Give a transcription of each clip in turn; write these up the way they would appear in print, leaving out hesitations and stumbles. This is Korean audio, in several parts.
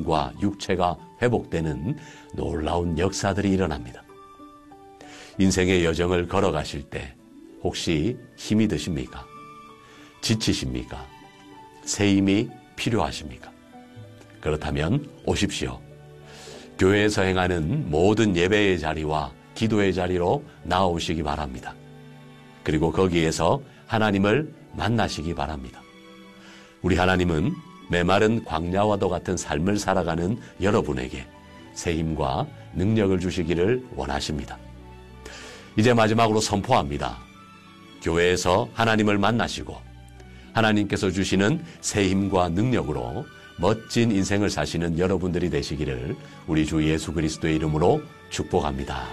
영과 육체가 회복되는 놀라운 역사들이 일어납니다. 인생의 여정을 걸어가실 때 혹시 힘이 드십니까? 지치십니까? 새 힘이 필요하십니까? 그렇다면 오십시오. 교회에서 행하는 모든 예배의 자리와 기도의 자리로 나오시기 바랍니다. 그리고 거기에서 하나님을 만나시기 바랍니다. 우리 하나님은 메마른 광야와도 같은 삶을 살아가는 여러분에게 새 힘과 능력을 주시기를 원하십니다. 이제 마지막으로 선포합니다. 교회에서 하나님을 만나시고 하나님께서 주시는 새 힘과 능력으로 멋진 인생을 사시는 여러분들이 되시기를 우리 주 예수 그리스도의 이름으로 축복합니다.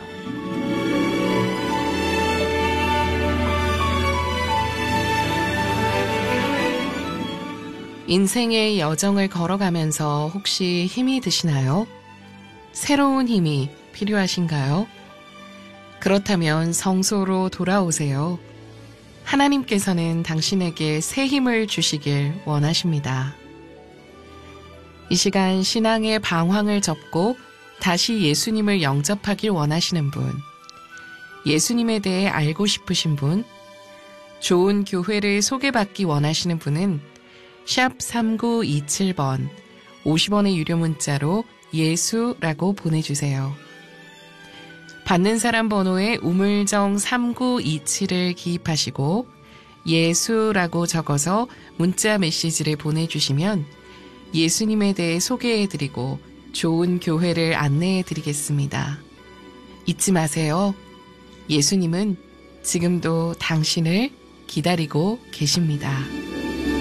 인생의 여정을 걸어가면서 혹시 힘이 드시나요? 새로운 힘이 필요하신가요? 그렇다면 성소로 돌아오세요. 하나님께서는 당신에게 새 힘을 주시길 원하십니다. 이 시간 신앙의 방황을 접고 다시 예수님을 영접하길 원하시는 분, 예수님에 대해 알고 싶으신 분, 좋은 교회를 소개받기 원하시는 분은 샵 3927번 50원의 유료 문자로 예수라고 보내주세요. 받는 사람 번호에 우물정 3927을 기입하시고 예수라고 적어서 문자 메시지를 보내주시면 예수님에 대해 소개해드리고 좋은 교회를 안내해드리겠습니다. 잊지 마세요. 예수님은 지금도 당신을 기다리고 계십니다.